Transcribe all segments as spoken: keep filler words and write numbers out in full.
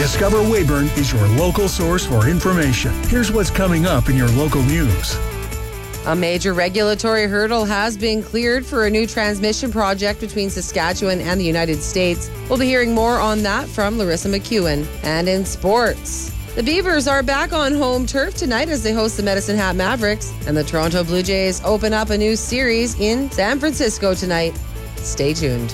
Discover Weyburn is your local source for information. Here's what's coming up in your local news. A major regulatory hurdle has been cleared for a new transmission project between Saskatchewan and the United States. We'll be hearing more on that from Larissa McEwen. And in sports, the Beavers are back on home turf tonight as they host the Medicine Hat Mavericks. And the Toronto Blue Jays open up a new series in San Francisco tonight. Stay tuned.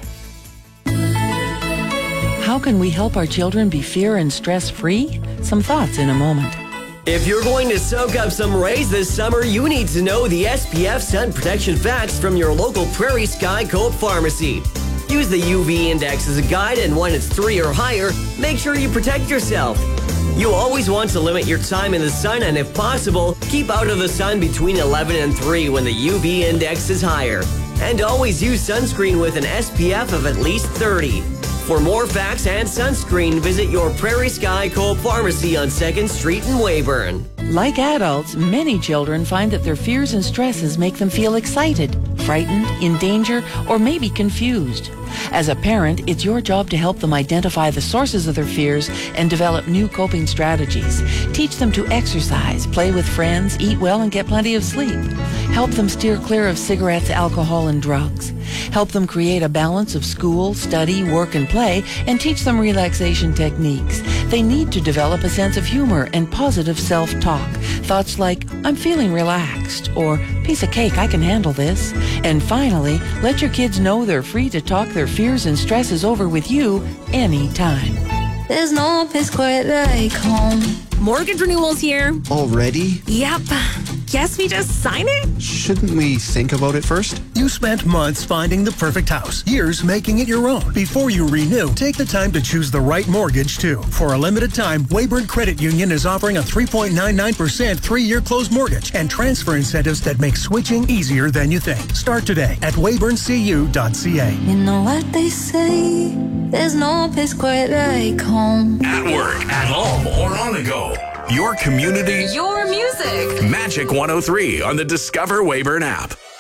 How can we help our children be fear and stress-free? Some thoughts in a moment. If you're going to soak up some rays this summer, you need to know the S P F Sun Protection Facts from your local Prairie Sky Coop Pharmacy. Use the U V index as a guide, and when it's three or higher, make sure you protect yourself. You'll always want to limit your time in the sun, and if possible, keep out of the sun between eleven and three when the U V index is higher. And always use sunscreen with an S P F of at least thirty. For more facts and sunscreen, visit your Prairie Sky Coop Pharmacy on second Street in Weyburn. Like adults, many children find that their fears and stresses make them feel excited, frightened, in danger, or maybe confused. As a parent, it's your job to help them identify the sources of their fears and develop new coping strategies. Teach them to exercise, play with friends, eat well, and get plenty of sleep. Help them steer clear of cigarettes, alcohol, and drugs. Help them create a balance of school, study, work, and play, and teach them relaxation techniques. They need to develop a sense of humor and positive self-talk. Thoughts like, I'm feeling relaxed, or piece of cake, I can handle this. And finally, let your kids know they're free to talk their fears and stresses over with you anytime. There's no place quite like home. Mortgage renewals here. Already? Yep. Guess we just sign it? Shouldn't we think about it first? You spent months finding the perfect house, years making it your own. Before you renew, take the time to choose the right mortgage, too. For a limited time, Weyburn Credit Union is offering a three point nine nine percent three-year closed mortgage and transfer incentives that make switching easier than you think. Start today at weyburn c u dot c a. You know what they say, there's no place quite like home. At work, at home, or on the go. Your community, Your music. Magic one oh three on the Discover Weyburn app.